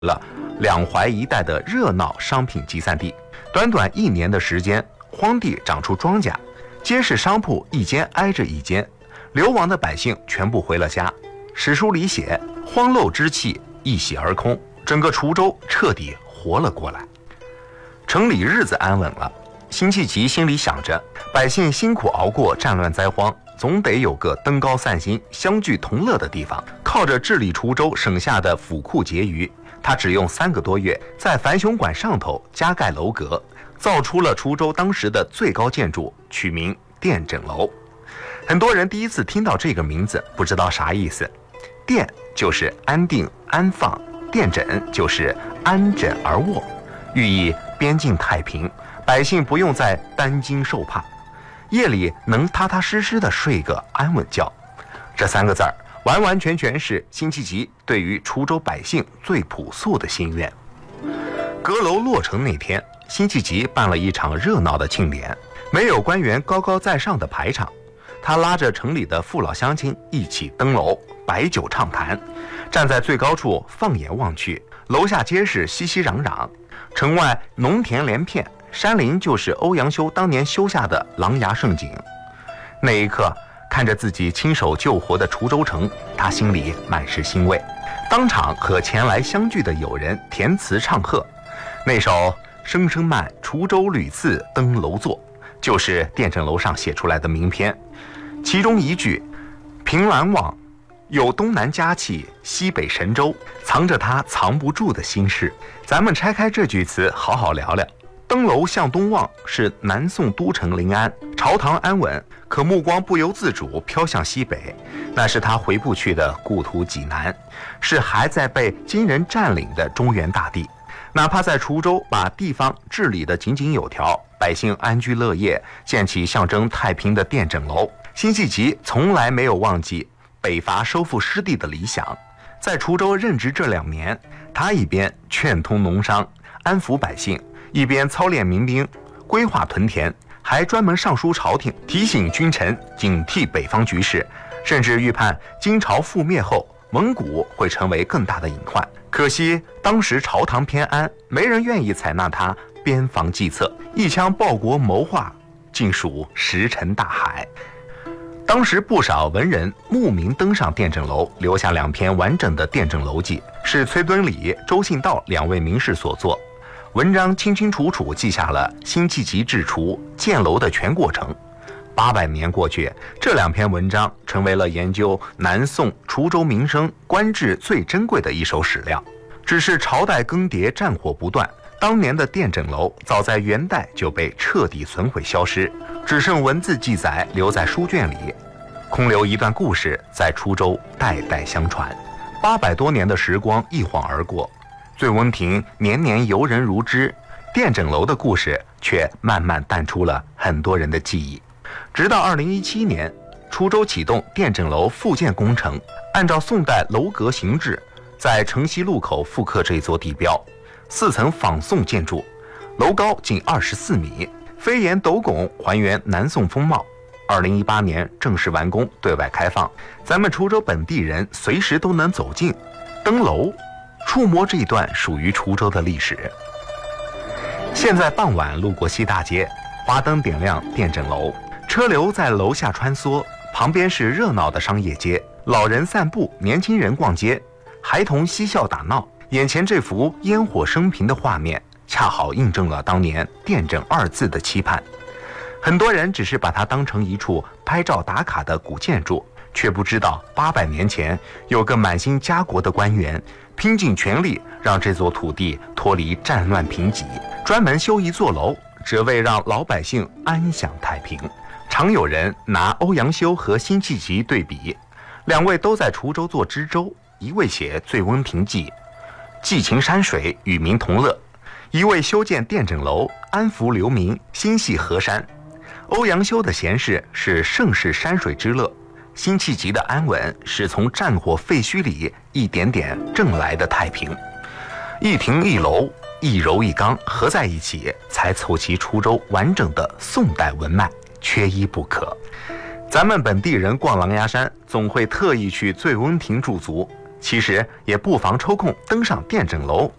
了两淮一带的热闹商品集散地。短短1年的时间，荒地长出庄稼，街市商铺一间挨着一间，流亡的百姓全部回了家。史书里写，荒陋之气一洗而空，整个滁州彻底活了过来。城里日子安稳了，辛弃疾心里想着，百姓辛苦熬过战乱灾荒，总得有个登高散心、相聚同乐的地方。靠着治理滁州省下的府库结余，他只用3个多月，在樊雄馆上头加盖楼阁，造出了滁州当时的最高建筑，取名殿枕楼。很多人第一次听到这个名字，不知道啥意思。殿就是安定安放，殿枕就是安枕而卧，寓意边境太平，百姓不用再担惊受怕，夜里能踏踏实实地睡个安稳觉。这3个字儿完完全全是辛弃疾对于滁州百姓最朴素的心愿。阁楼落成那天，辛弃疾办了一场热闹的庆典，没有官员高高在上的排场，他拉着城里的父老乡亲一起登楼，摆酒畅谈。站在最高处放眼望去，楼下皆是熙熙攘攘，城外农田连片，山林就是欧阳修当年修下的琅琊胜景。那一刻，看着自己亲手救活的滁州城，他心里满是欣慰，当场和前来相聚的友人填词唱和。那首声声慢，滁州屡次登楼坐，就是殿枕楼上写出来的名篇。其中一句凭栏望，有东南佳气，西北神州，藏着他藏不住的心事。咱们拆开这句词好好聊聊。登楼向东望是南宋都城临安，朝堂安稳，可目光不由自主飘向西北，那是他回不去的故土济南，是还在被金人占领的中原大地。哪怕在滁州把地方治理得井井有条，百姓安居乐业，建起象征太平的殿枕楼，辛弃疾从来没有忘记北伐收复失地的理想。在滁州任职这2年，他一边劝通农商，安抚百姓，一边操练民兵，规划屯田，还专门上书朝廷，提醒君臣警惕北方局势，甚至预判金朝覆灭后，蒙古会成为更大的隐患。可惜当时朝堂偏安，没人愿意采纳他边防计策，一腔报国谋划尽属石沉大海。当时不少文人慕名登上殿枕楼，留下2篇完整的殿枕楼记，是崔敦礼、周信道2位名士所作。文章清清楚楚记下了辛弃疾治滁建楼的全过程。800年过去，这2篇文章成为了研究南宋滁州民生官制最珍贵的一手史料。只是朝代更迭，战火不断，当年的殿枕楼早在元代就被彻底损毁消失，只剩文字记载留在书卷里，空留一段故事在滁州代代相传。800多年的时光一晃而过，醉翁亭年年游人如织，殿枕楼的故事却慢慢淡出了很多人的记忆。直到2017年，滁州启动殿枕楼复建工程，按照宋代楼阁形制，在城西路口复刻这座地标，4层仿宋建筑，楼高仅24米，飞檐斗拱，还原南宋风貌。2018年正式完工，对外开放，咱们滁州本地人随时都能走进、登楼，触摸这段属于滁州的历史。现在傍晚路过西大街，花灯点亮殿枕楼，车流在楼下穿梭，旁边是热闹的商业街，老人散步，年轻人逛街，孩童嬉笑打闹。眼前这幅烟火升平的画面，恰好印证了当年殿枕2字的期盼。很多人只是把它当成一处拍照打卡的古建筑，却不知道800年前有个满心家国的官员，拼尽全力让这座土地脱离战乱贫瘠，专门修一座楼，只为让老百姓安享太平。常有人拿欧阳修和辛弃疾对比，2位都在滁州做知州，一位写《醉翁亭记》，寄情山水，与民同乐；一位修建殿枕楼，安抚流民，心系河山。欧阳修的闲适是盛世山水之乐，辛弃疾的安稳是从战火废墟里一点点挣来的太平。一亭一楼，一柔一刚合在一起，才凑齐滁州完整的宋代文脉，缺一不可。咱们本地人逛琅琊山，总会特意去醉翁亭驻足， 其实也不妨抽空登上电整楼，